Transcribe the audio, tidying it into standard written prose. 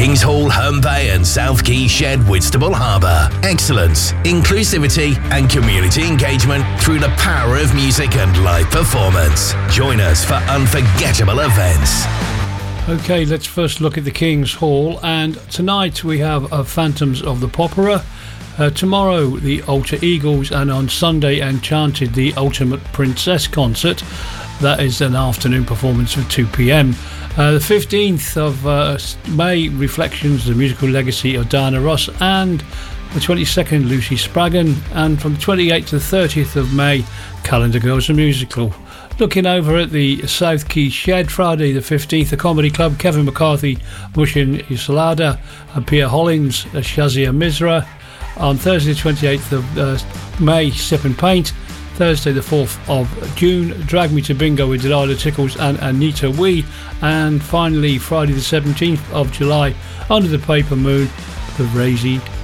Kings Hall, Herne Bay and South Quay Shed, Whitstable Harbour. Excellence, inclusivity and community engagement through the power of music and live performance. Join us for unforgettable events. Okay, let's first look at the King's Hall, and tonight we have Phantoms of the Popera, tomorrow the Alter Eagles, and on Sunday Enchanted, the Ultimate Princess concert. That is an afternoon performance at 2 p.m. The 15th of May, Reflections, the musical legacy of Diana Ross, and the 22nd, Lucy Spraggan, and from the 28th to the 30th of May, Calendar Girls, a musical. Looking over at the South Quay Shed, Friday the 15th, the Comedy Club, Kevin McCarthy, Mushin Isolada, Pierre Hollins, Shazia Misra. On Thursday the 28th of May, Sip and Paint. Thursday the 4th of June, Drag Me to Bingo with Delilah Tickles and Anita Wee. And finally, Friday the 17th of July, Under the Paper Moon, the Razy